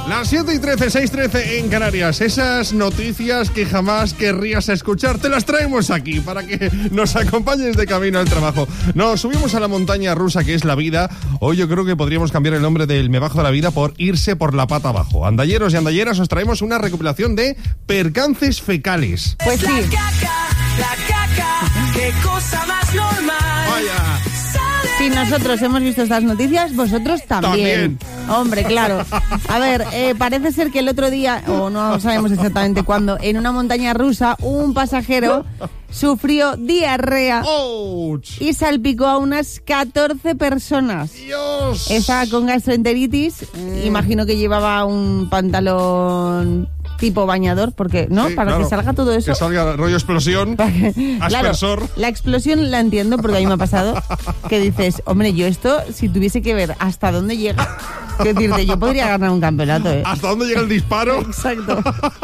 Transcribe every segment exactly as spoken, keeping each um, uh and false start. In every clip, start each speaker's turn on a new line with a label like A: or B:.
A: Las siete y trece, seis y trece en Canarias. Esas noticias que jamás querrías escuchar, te las traemos aquí para que nos acompañes de camino al trabajo. Nos subimos a la montaña rusa que es la vida. Hoy yo creo que podríamos cambiar el nombre del Me Bajo de la Vida por irse por la pata abajo. Andalleros y andalleras, os traemos una recopilación de percances fecales.
B: Pues sí.
C: La caca, la caca, qué cosa más normal.
A: Vaya.
B: Si nosotros hemos visto estas noticias, vosotros también.
A: También.
B: Hombre, claro. A ver, eh, parece ser que el otro día, o no sabemos exactamente cuándo, en una montaña rusa, un pasajero sufrió diarrea
A: ¡Ouch!
B: y salpicó a unas catorce personas.
A: ¡Dios!
B: Estaba con gastroenteritis,
A: Mm.
B: imagino que llevaba un pantalón tipo bañador, porque, ¿no?
A: Sí,
B: Para
A: claro.
B: que salga todo eso.
A: Que salga rollo explosión,
B: Claro,
A: aspersor.
B: la explosión la entiendo porque a mí me ha pasado que dices, hombre, yo esto, si tuviese que ver hasta dónde llega, que decirte, yo podría ganar un campeonato, ¿eh?
A: ¿Hasta dónde llega el disparo?
B: Exacto.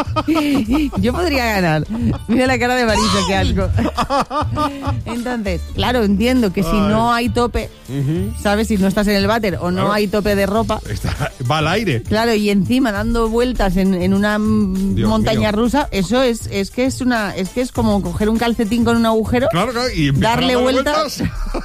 B: Yo podría ganar. Mira la cara de Marisa, qué asco. Entonces, claro, entiendo que si
A: Ay.
B: no hay tope, ¿sabes? Si no estás en el váter o no
A: Claro.
B: hay tope de ropa,
A: Está, va al aire.
B: claro, y encima dando vueltas en, en una mm,
A: Dios
B: montaña
A: mío.
B: rusa, eso es, es que es una, es que es como coger un calcetín con un agujero.
A: Claro, claro. Y empezar
B: Darle
A: a dar
B: vueltas.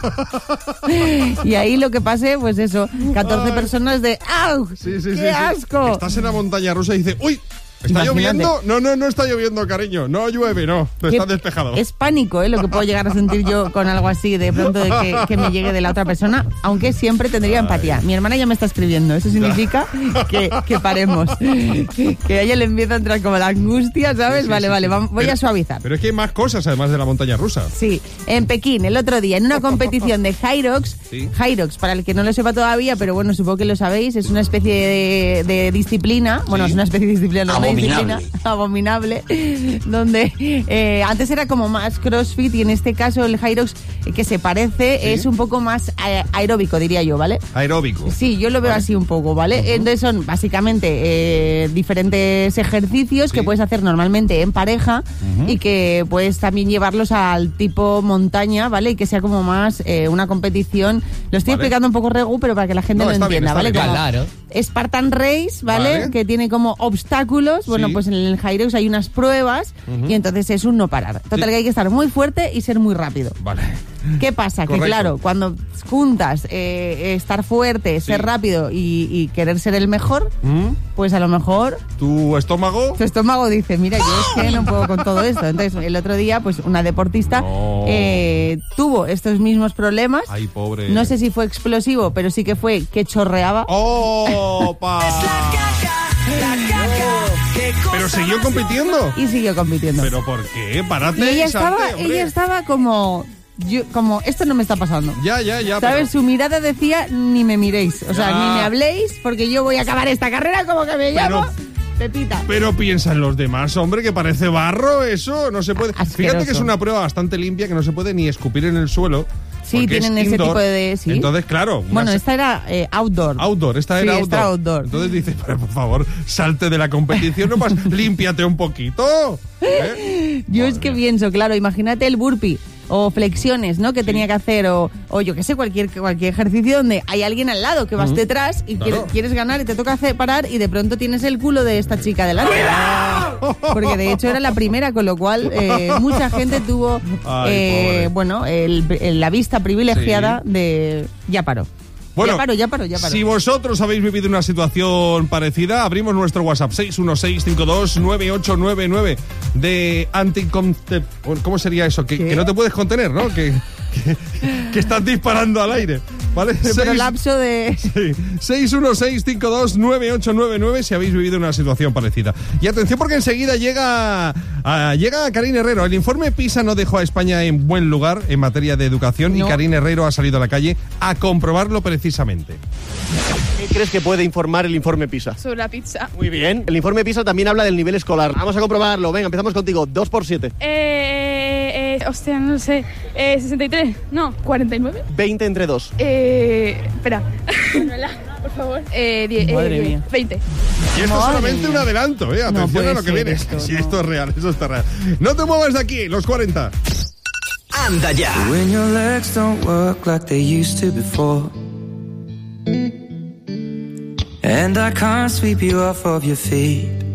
A: vueltas.
B: Y ahí lo que pase, pues eso, catorce
A: Ay.
B: personas de ¡au!
A: Sí, sí,
B: ¡Qué
A: sí, sí.
B: asco!
A: Estás en la montaña rusa y dices, ¡uy! ¿Está
B: Imagínate.
A: lloviendo? No, no, no está lloviendo, cariño. No llueve, no. Está
B: Qué-
A: despejado.
B: Es pánico, ¿eh? Lo que puedo llegar a sentir yo con algo así, de pronto de que, que me llegue de la otra persona, aunque siempre tendría empatía. Mi hermana ya me está escribiendo, eso significa que, que paremos. Que a ella le empieza a entrar como la angustia, ¿sabes?
A: Sí, sí,
B: vale,
A: sí,
B: vale,
A: sí.
B: vamos- voy
A: Pero-
B: a suavizar.
A: Pero es que hay más cosas además de la montaña rusa.
B: Sí, en Pekín, el otro día, en una competición de Hyrox.
A: Sí.
B: Hyrox, para el que no lo sepa todavía, pero bueno, supongo que lo sabéis, es una especie de, de disciplina. Bueno,
A: Sí.
B: es una especie de disciplina, no una
D: Abominable.
B: disciplina abominable, donde eh, antes era como más crossfit y en este caso el Hyrox, eh, que se parece,
A: Sí.
B: es un poco más a- aeróbico, diría yo, ¿vale?
A: Aeróbico.
B: Sí, yo lo veo
A: Vale.
B: así un poco, ¿vale? Entonces son básicamente eh, diferentes ejercicios
A: Sí.
B: que puedes hacer normalmente en pareja y que puedes también llevarlos al tipo montaña, ¿vale? Y que sea como más eh, una competición. Lo estoy
A: Vale.
B: explicando un poco regu, pero para que la gente
A: No,
B: lo
A: está bien,
B: entienda,
A: está
B: ¿vale?
A: bien.
B: Como
D: Claro.
B: Spartan Race, ¿vale?
A: Vale.
B: Que tiene como obstáculos. Bueno,
A: Sí.
B: pues en el Hyrox hay unas pruebas y entonces es un no parar. Total,
A: Sí.
B: que hay que estar muy fuerte y ser muy rápido.
A: Vale.
B: ¿Qué pasa?
A: Correcto.
B: Que claro, cuando juntas eh, estar fuerte, ser rápido y, y querer ser el mejor,
A: ¿Mm?
B: pues a lo mejor
A: ¿Tu estómago?
B: tu estómago dice, mira, yo es que no puedo con todo esto. Entonces, el otro día, pues una deportista
A: No.
B: eh, tuvo estos mismos problemas.
A: Ay, pobre.
B: No sé si fue explosivo, pero sí que fue que chorreaba.
A: ¡Oh, pa!
C: La caca, la caca, qué cosa
A: Pero siguió
C: más
A: compitiendo.
B: Y siguió compitiendo.
A: ¿Pero por qué? Párate
B: y ella
A: y salte,
B: estaba,
A: hombre.
B: ella estaba como, yo, como, esto no me está pasando.
A: Ya, ya, ya.
B: ¿Sabes?
A: pero-
B: Su mirada decía, ni me miréis. O sea,
A: Ya.
B: ni me habléis, porque yo voy a acabar esta carrera como que me
A: Pero-
B: llamo Pepita.
A: Pero piensa en los demás, hombre, que parece barro eso, no se puede.
B: Asqueroso.
A: Fíjate que es una prueba bastante limpia que no se puede ni escupir en el suelo.
B: Sí,
A: porque
B: tienen
A: es
B: ese
A: indoor.
B: tipo de- sí.
A: Entonces, claro. una
B: Bueno,
A: se-
B: esta era eh, outdoor.
A: Outdoor, esta
B: Sí,
A: era
B: esta
A: outdoor.
B: outdoor.
A: Entonces dices, pero por favor, salte de la competición, no más, límpiate un poquito. ¿eh?
B: Yo
A: Madre
B: es que
A: mía.
B: pienso, claro, imagínate el burpee o flexiones, ¿no? Que tenía que hacer, o, o yo qué sé, cualquier, cualquier ejercicio donde hay alguien al lado que vas detrás y
A: Claro.
B: quieres, quieres ganar y te toca hacer parar y de pronto tienes el culo de esta chica delante. Porque de hecho era la primera, con lo cual eh, mucha gente tuvo,
A: Ay,
B: eh,
A: pobre.
B: bueno, el- el- la vista privilegiada de ya paró.
A: Bueno,
B: ya paro, ya paro, ya paro.
A: Si vosotros habéis vivido una situación parecida, abrimos nuestro WhatsApp seis uno seis cinco dos nueve ocho nueve nueve de anticoncep... ¿Cómo sería eso? Que,
B: ¿Qué?
A: que no te puedes contener, ¿no? Que, que, que estás disparando al aire. ¿Vale?
B: Pero
A: Seis-
B: lapso de...
A: Sí. seis uno seis cinco dos nueve ocho nueve nueve si habéis vivido una situación parecida. Y atención porque enseguida llega a, llega Karine Herrero. El informe PISA no dejó a España en buen lugar en materia de educación
B: No.
A: y Karine Herrero ha salido a la calle a comprobarlo precisamente.
E: ¿Qué crees que puede informar el informe PISA?
F: Sobre la pizza.
E: Muy bien. El informe PISA también habla del nivel escolar. Vamos a comprobarlo. Venga, empezamos contigo. dos por siete.
F: Eh, eh, eh, hostia, no sé. Eh, sesenta y tres. No, cuarenta y nueve.
E: veinte entre dos.
F: Eh, espera. Manuela, por favor. Eh, diez,
B: Madre
F: eh, diez,
B: mía.
F: veinte.
A: Y esto es
B: Madre
A: solamente
B: mía.
A: un adelanto, ¿eh? Atención
B: puede
A: a lo que
B: ser
A: viene.
B: esto,
A: Si
B: no.
A: esto es real, eso está real. No te muevas de aquí, los cuarenta.
D: Anda ya.
G: When your legs don't work like they used to before,
C: And I can't sweep you off of your feet.